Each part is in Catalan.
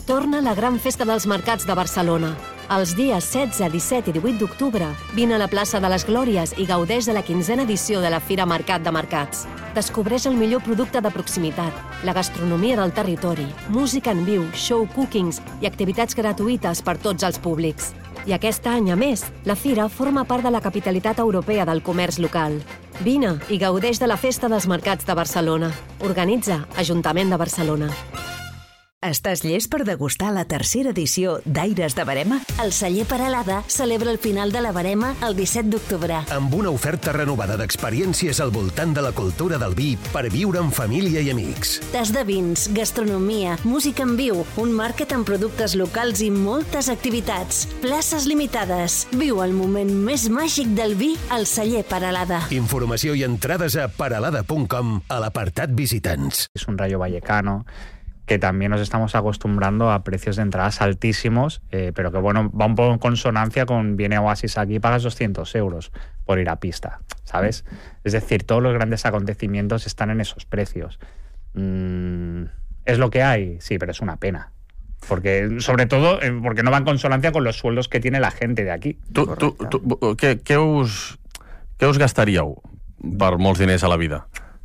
Torna la gran festa dels mercats de Barcelona. Els dies 16, 17 i 18 d'octubre, vine a la plaça de les Glòries i gaudeix de la 15a edició de la Fira Mercat de Mercats. Descobreix el millor producte de proximitat, la gastronomia del territori, música en viu, show cookings i activitats gratuïtes per tots els públics. I aquest any, a més, la Fira forma part de la capitalitat europea del comerç local. Vine i gaudeix de la Festa dels Mercats de Barcelona. Organitza Ajuntament de Barcelona. Estàs llest per degustar la tercera edició d'Aires de Verema? El celler Peralada celebra el final de la Verema el 17 d'octubre. Amb una oferta renovada d'experiències al voltant de la cultura del vi per viure en família i amics. Tas de vins, gastronomia, música en viu, un màrquet amb productes locals i moltes activitats. Places limitades. Viu el moment més màgic del vi al celler Peralada. Informació i entrades a peralada.com a l'apartat visitants. Es un Rayo Vallecano que también nos estamos acostumbrando a precios de entradas altísimos, pero que bueno, va un poco en consonancia con viene Oasis aquí y pagas 200 euros por ir a pista, ¿sabes? Es decir, todos los grandes acontecimientos están en esos precios. ¿Es lo que hay? Sí, pero es una pena. Porque, sobre todo, porque no va en consonancia con los sueldos que tiene la gente de aquí. Què us gastaríeu per molts diners a la vida?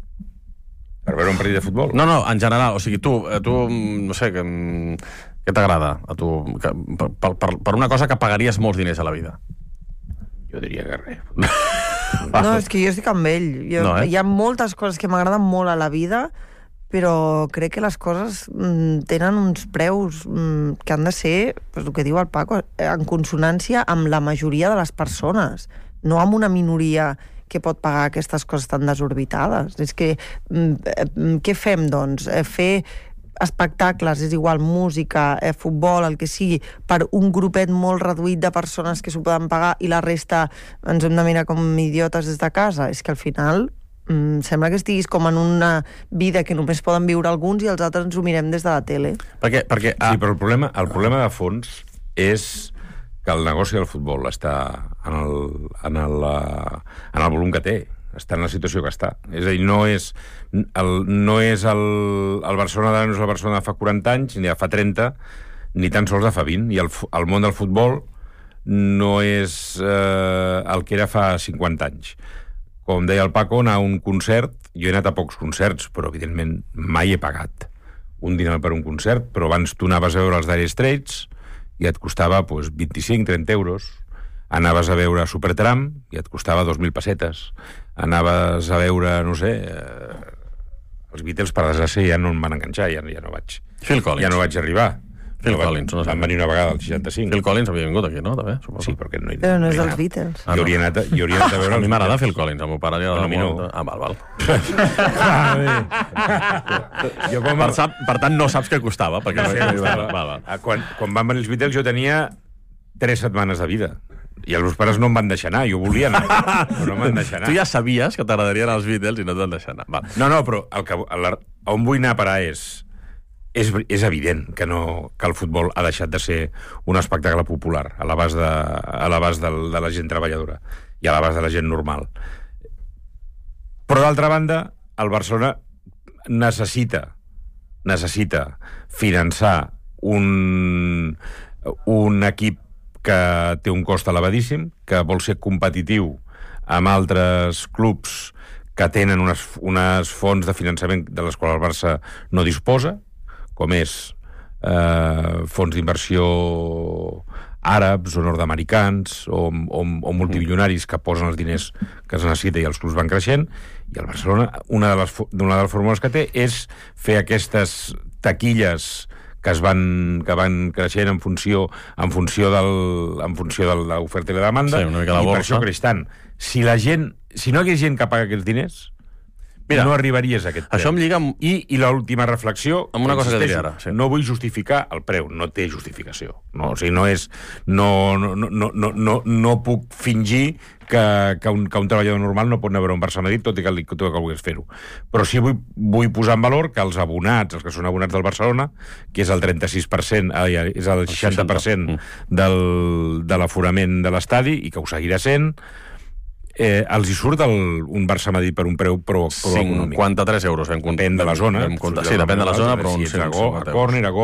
Per veure un partit de futbol? No, en general. O sigui, tu no sé, què t'agrada a tu? Per una cosa que pagaries molts diners a la vida. Jo diria que res. No, és que jo estic amb ell. Hi ha moltes coses que m'agraden molt a la vida, però crec que les coses tenen uns preus que han de ser, el que diu el Paco, en consonància amb la majoria de les persones, no amb una minoria que pot pagar aquestes coses tan desorbitades. És que, què fem, doncs? Fer espectacles, és igual, música, futbol, el que sigui, per un grupet molt reduït de persones que s'ho poden pagar i la resta ens hem de mirar com idiotes des de casa? És que al final sembla que estiguis com en una vida que només poden viure alguns i els altres ens ho mirem des de la tele. Sí, però el problema de fons és que el negoci del futbol està en el volum que té, està en la situació que està. És a dir, no és el Barcelona d'ara, no és el Barcelona de fa 40 anys, ni de fa 30, ni tan sols de fa 20. I el món del futbol no és el que era fa 50 anys. Com deia el Paco, anar a un concert, jo he anat a pocs concerts, però evidentment mai he pagat un dinar per un concert, però abans tu anaves a veure els Dire Straits i et costava 25-30 euros. Anaves a veure Supertramp i et costava 2.000 pessetes. Anaves a veure, no sé, els Beatles, per desgràcia, ja no em van enganxar, ja no vaig. Phil Collins. Ja no vaig arribar. Phil Collins. Van venir una vegada al 65. Phil Collins havia vingut aquí, no? També, sí, perquè no però no és dels Beatles. Jo hauria anat a veure... A mi m'agrada Phil Collins, a meu pare li agrada molt. Ah, val. Per tant, no saps què costava, perquè Quan van venir els Beatles jo tenia 3 setmanes de vida. I els meus pares no em van deixar anar. Jo volia anar, però no em van deixar anar. Tu ja sabies que t'agradarien els Beatles i no et van deixar anar. No, però on vull anar a parar és evident que el futbol ha deixat de ser un espectacle popular a l'abast de la gent treballadora i a l'abast de la gent normal. Però, d'altra banda, el Barcelona necessita finançar un equip que té un cost elevadíssim, que vol ser competitiu amb altres clubs que tenen unes fonts de finançament de les quals el Barça no disposa, com és fons d'inversió àrabs o nord-americans o multimilionaris que posen els diners que es necessita i els clubs van creixent. I el Barcelona, una de les fórmules que té és fer aquestes taquilles que van creixent en funció de l'oferta i la demanda, sí, i per això creix tant. Si no hi hagués gent que paga aquests diners, no arribaries a aquest preu. Això em lliga amb... I l'última reflexió... Amb una cosa que diria ara. Sí. No vull justificar el preu, no té justificació. No, o sigui, no puc fingir que un treballador normal no pot anar a veure un Barça-Madrid tot i que vulgués fer-ho. Però sí vull posar en valor que els abonats, els que són abonats del Barcelona, que és el 36%, és el 60% de l'aforament de l'estadi i que ho seguirà sent, els hi surt un Barça-Madrid per un preu prou econòmic. 53 euros. Depèn de la zona. Sí, depèn de la zona, però a córner, a gol,